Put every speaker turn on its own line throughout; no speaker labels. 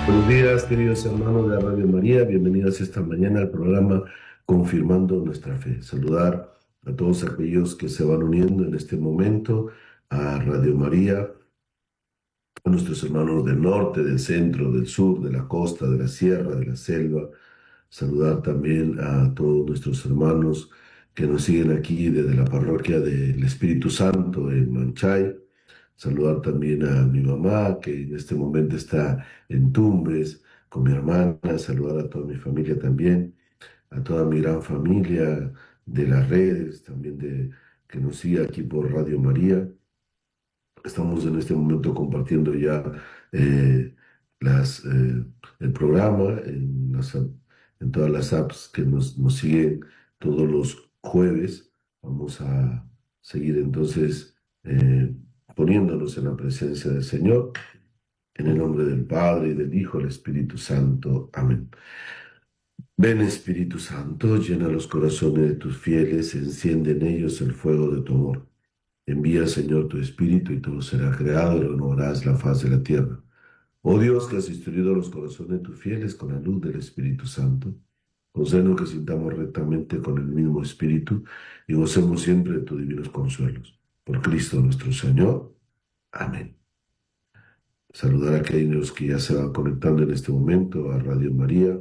Buenos días, queridos hermanos de Radio María. Bienvenidos esta mañana al programa Confirmando Nuestra Fe. Saludar a todos aquellos que se van uniendo en este momento a Radio María, a nuestros hermanos del norte, del centro, del sur, de la costa, de la sierra, de la selva. Saludar también a todos nuestros hermanos que nos siguen aquí desde la parroquia del Espíritu Santo en Manchay. Saludar también a mi mamá, que en este momento está en Tumbes, con mi hermana. Saludar a toda mi familia también, a toda mi gran familia de las redes, también que nos sigue aquí por Radio María. Estamos en este momento compartiendo ya eh, las, eh, el programa en todas las apps que nos siguen todos los jueves. Vamos a seguir entonces poniéndonos en la presencia del Señor, en el nombre del Padre, y del Hijo, y del Espíritu Santo. Amén. Ven Espíritu Santo, llena los corazones de tus fieles, enciende en ellos el fuego de tu amor. Envía, Señor, tu Espíritu y todo será creado y renovarás la faz de la tierra. Oh Dios, que has instruido los corazones de tus fieles con la luz del Espíritu Santo, concédenos que sintamos rectamente con el mismo Espíritu y gocemos siempre de tus divinos consuelos. Por Cristo nuestro Señor. Amén. Saludar a aquellos que ya se van conectando en este momento a Radio María,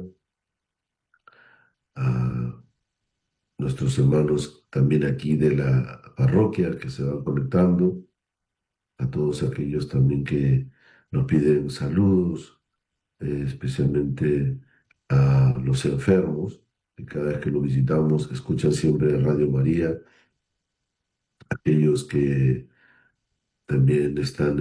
a nuestros hermanos también aquí de la parroquia que se van conectando, a todos aquellos también que nos piden saludos, especialmente a los enfermos, que cada vez que lo visitamos escuchan siempre Radio María, aquellos que también están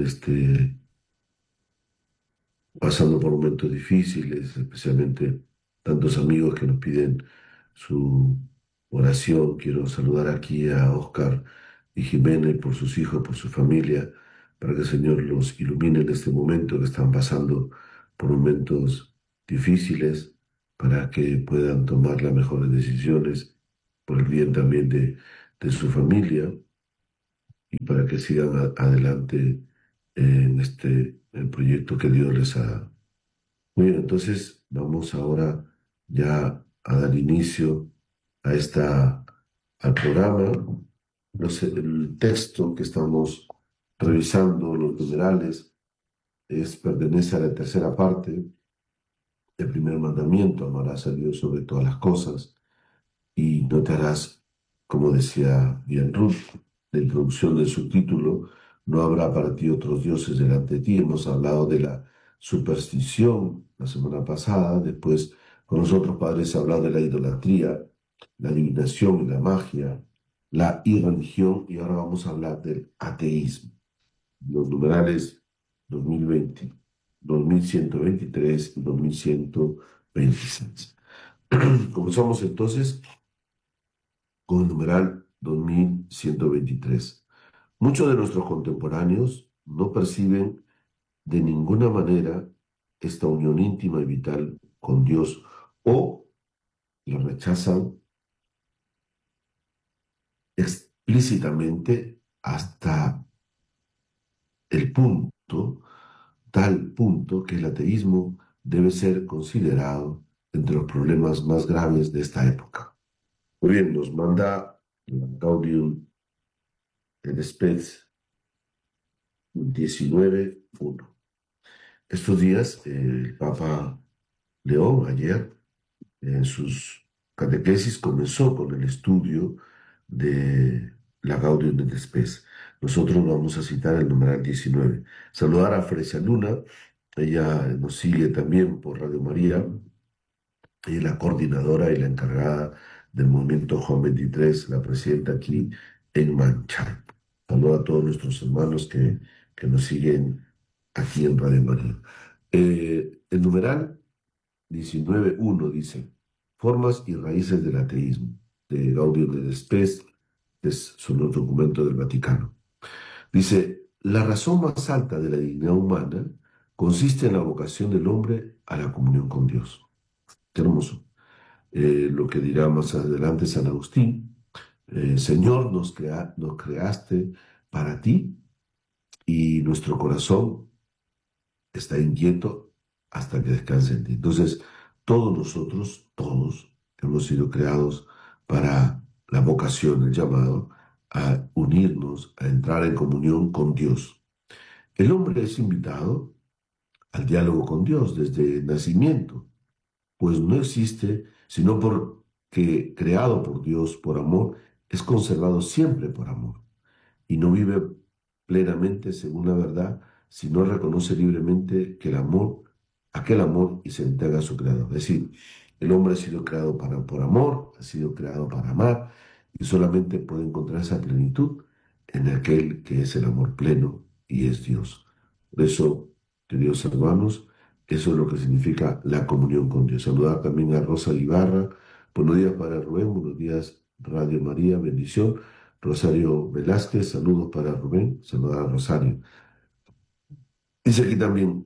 pasando por momentos difíciles, especialmente tantos amigos que nos piden su oración. Quiero saludar aquí a Oscar y Jiménez por sus hijos, por su familia, para que el Señor los ilumine en este momento que están pasando por momentos difíciles, para que puedan tomar las mejores decisiones por el bien también de su familia y para que sigan adelante en el proyecto que Dios les ha. Muy bien, entonces vamos ahora ya a dar inicio a al programa. No sé, el texto que estamos revisando, los numerales, pertenece a la tercera parte del primer mandamiento: amarás a Dios sobre todas las cosas y no te harás, como decía bien Ruth, la introducción del subtítulo: no habrá para ti otros dioses delante de ti. Hemos hablado de la superstición la semana pasada, después con los otros padres se ha hablado de la idolatría, la adivinación y la magia, la irreligión, y ahora vamos a hablar del ateísmo. Los numerales 2020, 2123 y 2126. Comenzamos entonces con el numeral 2123. Muchos de nuestros contemporáneos no perciben de ninguna manera esta unión íntima y vital con Dios, o la rechazan explícitamente hasta el punto, tal punto que el ateísmo debe ser considerado entre los problemas más graves de esta época. Muy bien, nos manda la Gaudium et Spes 19.1. Estos días, el Papa León, ayer, en sus catequesis, comenzó con el estudio de la Gaudium et Spes. Nosotros vamos a citar el numeral 19. Saludar a Fresia Luna, ella nos sigue también por Radio María, y la coordinadora y la encargada del movimiento Juan 23, la presidenta aquí en Manchay. Saludo a todos nuestros hermanos que nos siguen aquí en Radio María. El numeral 19.1 dice: Formas y raíces del ateísmo, de Gaudium et Spes, son los documentos del Vaticano. Dice: la razón más alta de la dignidad humana consiste en la vocación del hombre a la comunión con Dios. Qué hermoso. Lo que dirá más adelante San Agustín: Señor, nos creaste para ti y nuestro corazón está inquieto hasta que descanse en ti. Entonces, todos nosotros, todos, hemos sido creados para la vocación, el llamado a unirnos, a entrar en comunión con Dios. El hombre es invitado al diálogo con Dios desde el nacimiento, pues no existe sino porque creado por Dios por amor, es conservado siempre por amor y no vive plenamente según la verdad si no reconoce libremente que el amor, aquel amor y se entrega a su creador. Es decir, el hombre ha sido creado por amor, ha sido creado para amar y solamente puede encontrar esa plenitud en aquel que es el amor pleno y es Dios. Por eso, queridos hermanos, eso es lo que significa la comunión con Dios. Saludar también a Rosa Ibarra. Buenos días para Rubén, buenos días Radio María, bendición. Rosario Velázquez, saludos para Rubén, saludar a Rosario. Dice aquí también,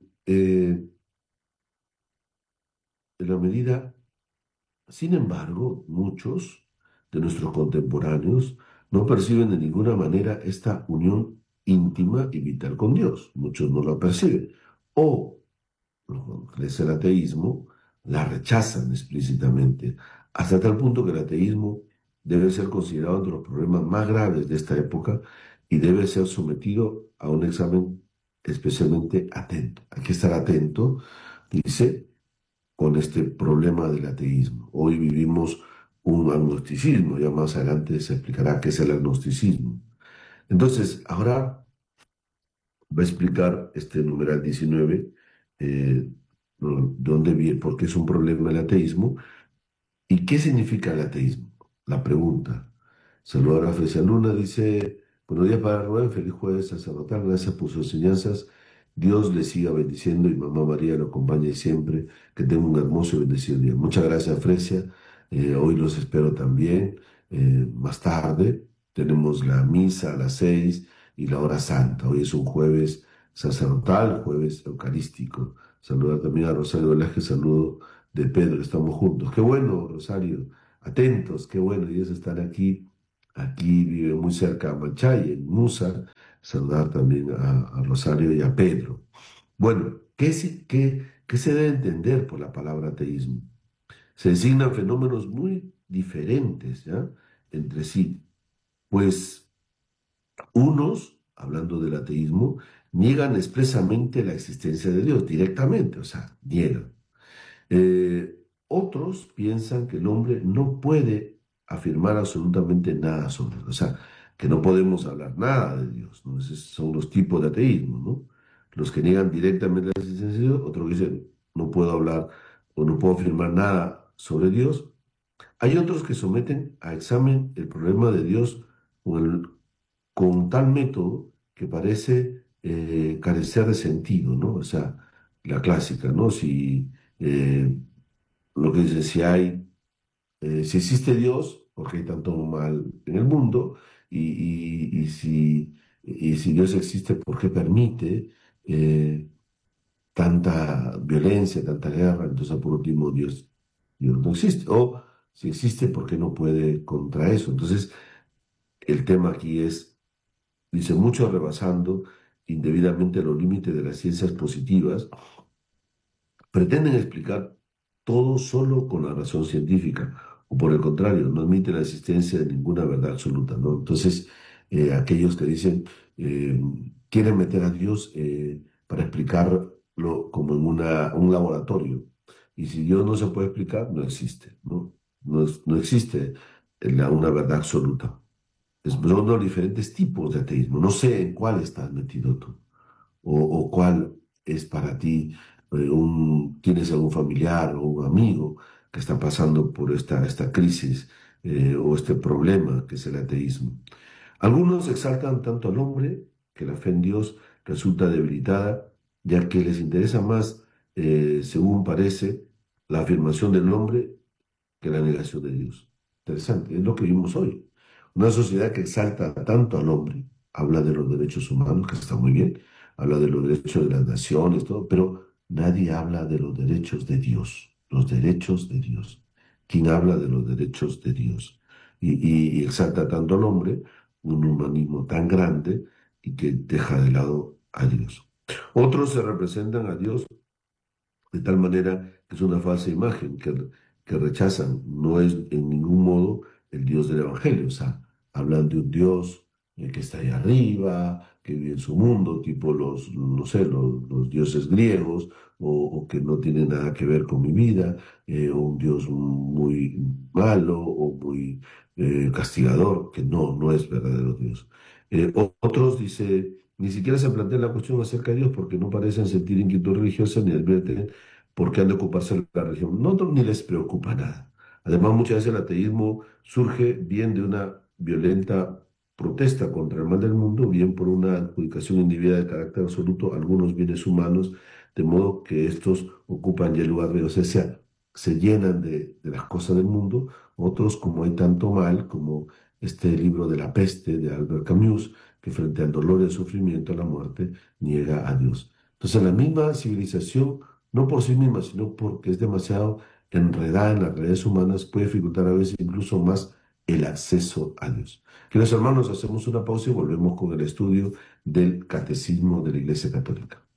en la medida, sin embargo, muchos de nuestros contemporáneos no perciben de ninguna manera esta unión íntima y vital con Dios. Muchos no la perciben. O es el ateísmo, la rechazan explícitamente, hasta tal punto que el ateísmo debe ser considerado entre los problemas más graves de esta época y debe ser sometido a un examen especialmente atento. Hay que estar atento, dice, con este problema del ateísmo. Hoy vivimos un agnosticismo, ya más adelante se explicará qué es el agnosticismo. Entonces, ahora va a explicar este numeral 19, dónde viene, por qué es un problema el ateísmo y qué significa el ateísmo. La pregunta. Saludar a Fresia Luna, dice, buenos días para Rubén, feliz jueves sacerdotal, gracias por sus enseñanzas. Dios le siga bendiciendo y Mamá María lo acompañe siempre. Que tenga un hermoso y bendecido día. Muchas gracias, Fresia. Hoy los espero también. Más tarde tenemos la misa a las 6 y la hora santa. Hoy es un jueves sacerdotal, jueves eucarístico. Saludar también a Rosario Velázquez, saludo de Pedro, estamos juntos. Qué bueno, Rosario, atentos, qué bueno, ellos están aquí. Aquí vive muy cerca a Machay, en Musa. Saludar también a Rosario y a Pedro. Bueno, ¿qué se debe entender por la palabra ateísmo? Se designan fenómenos muy diferentes, ¿ya? Entre sí. Pues unos, hablando del ateísmo, niegan expresamente la existencia de Dios, directamente, o sea, niegan. Otros piensan que el hombre no puede afirmar absolutamente nada sobre Dios, o sea, que no podemos hablar nada de Dios, ¿no? Esos son los tipos de ateísmo, ¿no? Los que niegan directamente la existencia de Dios, otros que dicen, no puedo hablar o no puedo afirmar nada sobre Dios. Hay otros que someten a examen el problema de Dios con tal método que parece carecer de sentido, ¿no? O sea, la clásica, ¿no? Si lo que dice, si existe Dios, porque hay tanto mal en el mundo, y si Dios existe, ¿por qué permite tanta violencia, tanta guerra? Entonces, por último, Dios no existe. O si existe, ¿por qué no puede contra eso? Entonces, el tema aquí es, dice, mucho rebasando indebidamente los límites de las ciencias positivas pretenden explicar todo solo con la razón científica, o por el contrario, no admiten la existencia de ninguna verdad absoluta, ¿no? Entonces, aquellos que dicen, eh, quieren meter a Dios para explicarlo como en un laboratorio, y si Dios no se puede explicar, no existe, ¿no? No existe una verdad absoluta. Son los diferentes tipos de ateísmo. No sé en cuál estás metido tú o cuál es para ti, tienes algún familiar o un amigo que está pasando por esta crisis o este problema que es el ateísmo. Algunos exaltan tanto al hombre que la fe en Dios resulta debilitada, ya que les interesa más, según parece, la afirmación del hombre que la negación de Dios. Interesante, es lo que vimos hoy. Una sociedad que exalta tanto al hombre, habla de los derechos humanos, que está muy bien, habla de los derechos de las naciones, todo, pero nadie habla de los derechos de Dios, los derechos de Dios. ¿Quién habla de los derechos de Dios? Y exalta tanto al hombre, un humanismo tan grande y que deja de lado a Dios. Otros se representan a Dios de tal manera que es una falsa imagen que rechazan, no es en ningún modo el Dios del Evangelio, o sea, hablan de un Dios que está ahí arriba, que vive en su mundo, tipo los, no sé, los dioses griegos, o que no tiene nada que ver con mi vida, o un Dios muy malo o muy castigador, que no es verdadero Dios. Otros, dice, ni siquiera se plantea la cuestión acerca de Dios porque no parecen sentir inquietud religiosa ni advierten por qué han de ocuparse de la religión. Ni les preocupa nada. Además, muchas veces el ateísmo surge bien de una violenta protesta contra el mal del mundo, bien por una adjudicación individual de carácter absoluto a algunos bienes humanos, de modo que estos ocupan ya el lugar de, o sea, se llenan de las cosas del mundo. Otros, como hay tanto mal, como este libro de la peste de Albert Camus, que frente al dolor y al sufrimiento, a la muerte, niega a Dios. Entonces, la misma civilización, no por sí misma, sino porque es demasiado enredada en las redes humanas, puede dificultar a veces incluso más el acceso a Dios. Queridos hermanos, hacemos una pausa y volvemos con el estudio del Catecismo de la Iglesia Católica.